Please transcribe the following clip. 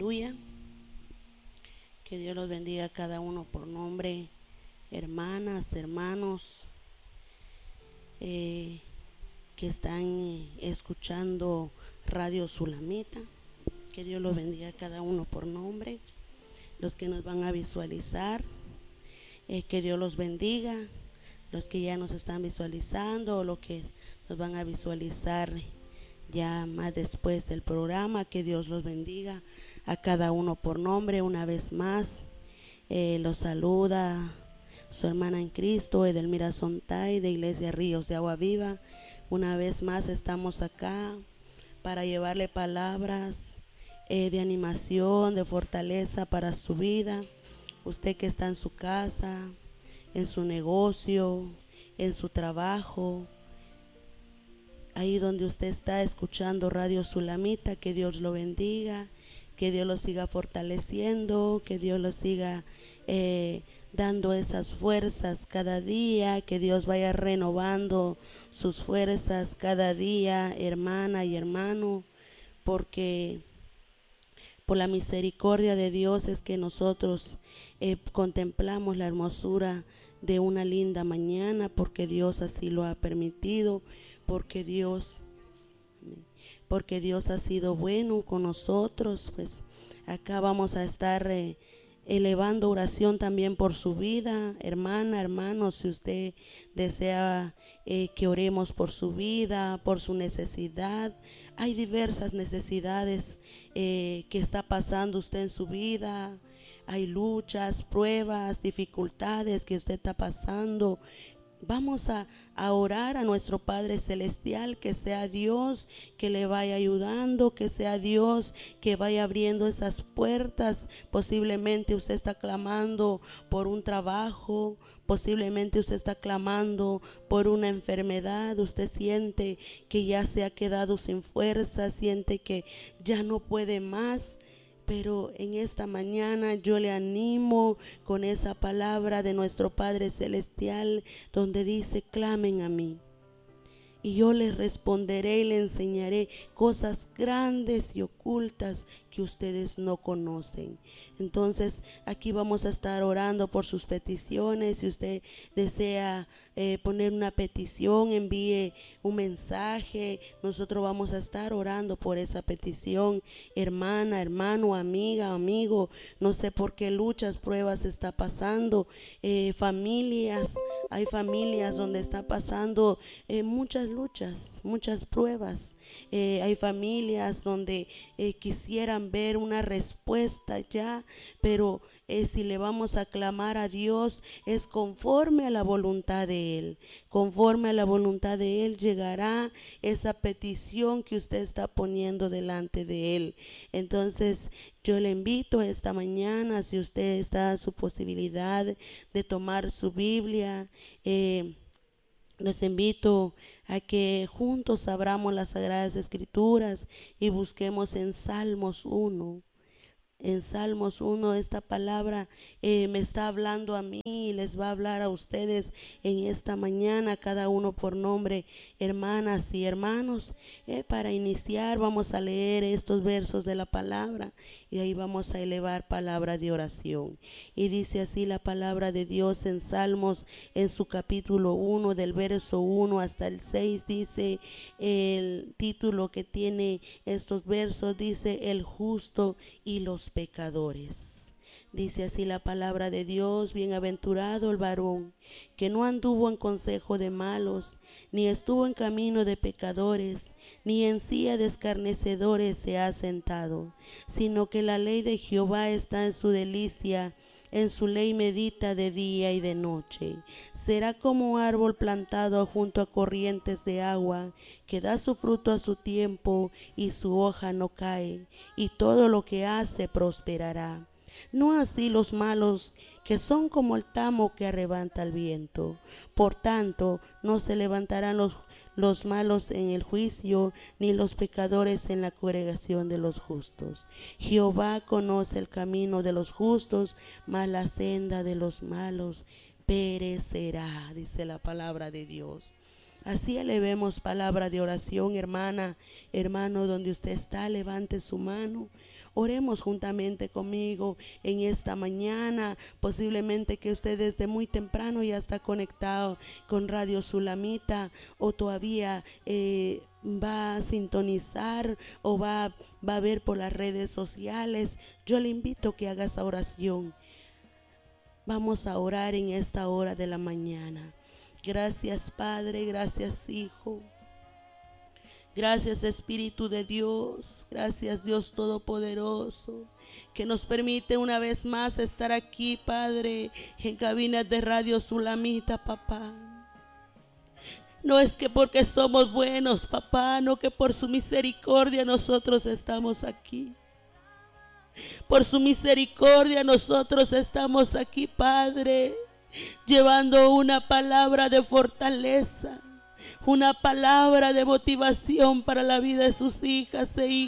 Aleluya. Que Dios los bendiga a cada uno por nombre, hermanas, hermanos que están escuchando Radio Sulamita. Que Dios los bendiga a cada uno por nombre. Los que nos van a visualizar, que Dios los bendiga. Los que ya nos están visualizando o los que nos van a visualizar ya más después del programa, que Dios los bendiga a cada uno por nombre. Una vez más los saluda su hermana en Cristo, Edelmira Sontay, de Iglesia Ríos de Agua Viva. Una vez más estamos acá para llevarle palabras de animación, de fortaleza para su vida. Usted que está en su casa, en su negocio, en su trabajo, ahí donde usted está escuchando Radio Sulamita, que Dios lo bendiga, que Dios lo siga fortaleciendo, que Dios lo siga dando esas fuerzas cada día, que Dios vaya renovando sus fuerzas cada día, hermana y hermano, porque por la misericordia de Dios es que nosotros contemplamos la hermosura de una linda mañana, porque Dios así lo ha permitido, porque Dios ha sido bueno con nosotros. Pues acá vamos a estar elevando oración también por su vida, hermana, hermano. Si usted desea que oremos por su vida, por su necesidad, hay diversas necesidades que está pasando usted en su vida. Hay luchas, pruebas, dificultades que usted está pasando. Vamos a orar a nuestro Padre Celestial, que sea Dios que le vaya ayudando, que sea Dios que vaya abriendo esas puertas. Posiblemente usted está clamando por un trabajo, posiblemente usted está clamando por una enfermedad. Usted siente que ya se ha quedado sin fuerza, siente que ya no puede más. Pero en esta mañana yo le animo con esa palabra de nuestro Padre Celestial, donde dice: clamen a mí y yo les responderé y les enseñaré cosas grandes y ocultas que ustedes no conocen. Entonces aquí vamos a estar orando por sus peticiones. Si usted desea poner una petición, envíe un mensaje. Nosotros vamos a estar orando por esa petición, hermana, hermano, amiga, amigo. No sé por qué luchas, pruebas está pasando, familias. Hay familias donde está pasando muchas luchas, muchas pruebas. Hay familias donde quisieran ver una respuesta ya, pero si le vamos a clamar a Dios, es conforme a la voluntad de Él. Conforme a la voluntad de Él llegará esa petición que usted está poniendo delante de Él. Entonces yo le invito esta mañana, si usted está en su posibilidad de tomar su Biblia, les invito a que juntos abramos las Sagradas Escrituras y busquemos en Salmos 1. En Salmos 1 esta palabra me está hablando a mí y les va a hablar a ustedes en esta mañana, cada uno por nombre, hermanas y hermanos. Para iniciar vamos a leer estos versos de la palabra y ahí vamos a elevar palabra de oración. Y dice así la palabra de Dios en Salmos, en su capítulo 1, del verso 1 hasta el 6, dice el título que tiene estos versos, dice: el justo y los pecadores. Dice así la palabra de Dios: bienaventurado el varón que no anduvo en consejo de malos, ni estuvo en camino de pecadores, ni en silla de escarnecedores se ha sentado, sino que la ley de Jehová está en su delicia, en su ley medita de día y de noche. Será como árbol plantado junto a corrientes de agua, que da su fruto a su tiempo y su hoja no cae, y todo lo que hace prosperará. No así los malos, que son como el tamo que arrebata el viento. Por tanto, no se levantarán los malos en el juicio, ni los pecadores en la congregación de los justos. Jehová conoce el camino de los justos, mas la senda de los malos perecerá, dice la palabra de Dios. Así elevemos palabra de oración, hermana, hermano, donde usted está, levante su mano. oremos juntamente conmigo en esta mañana. Posiblemente que usted desde muy temprano ya está conectado con Radio Sulamita, o todavía va a sintonizar o va a ver por las redes sociales. Yo le invito a que haga esa oración. Vamos a orar en esta hora de la mañana. Gracias, Padre, gracias, Hijo. Gracias, Espíritu de Dios. Gracias, Dios Todopoderoso, que nos permite una vez más estar aquí, Padre, en cabinas de Radio Sulamita, papá. No es que porque somos buenos, papá, no, que por su misericordia nosotros estamos aquí. Por su misericordia nosotros estamos aquí, Padre, llevando una palabra de fortaleza, una palabra de motivación para la vida de sus hijas e hijos.